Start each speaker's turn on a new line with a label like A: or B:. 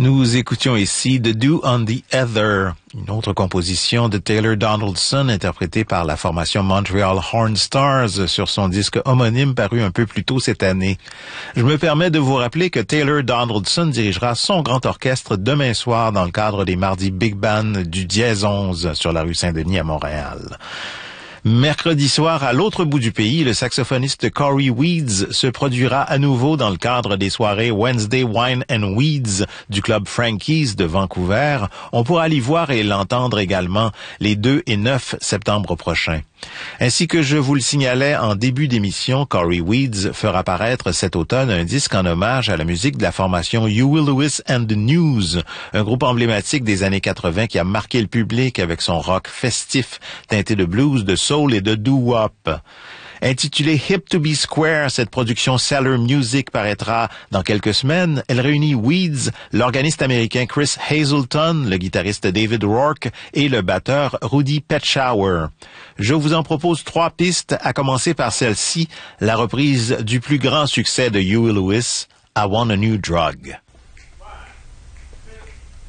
A: Nous écoutions ici The Dew on the Heather, une autre composition de Taylor Donaldson interprétée par la formation Montreal Horn Stars sur son disque homonyme paru un peu plus tôt cette année. Je me permets de vous rappeler que Taylor Donaldson dirigera son grand orchestre demain soir dans le cadre des mardis Big Band du Dièse 11 sur la rue Saint-Denis à Montréal. Mercredi soir, à l'autre bout du pays, le saxophoniste Corey Weeds se produira à nouveau dans le cadre des soirées Wednesday Wine and Weeds du club Frankie's de Vancouver. On pourra l'y voir et l'entendre également les 2 et 9 septembre prochains. Ainsi que je vous le signalais en début d'émission, Corey Weeds fera paraître cet automne un disque en hommage à la musique de la formation Huey Lewis and the News, un groupe emblématique des années 80 qui a marqué le public avec son rock festif teinté de blues, de soul et de doo-wop. Intitulée Hip to be Square, cette production Cellar Music paraîtra dans quelques semaines. Elle réunit Weeds, l'organiste américain Chris Hazelton, le guitariste David Rourke et le batteur Rudy Petschower. Je vous en propose 3 pistes, à commencer par celle-ci, la reprise du plus grand succès de Huey Lewis, I Want a New Drug.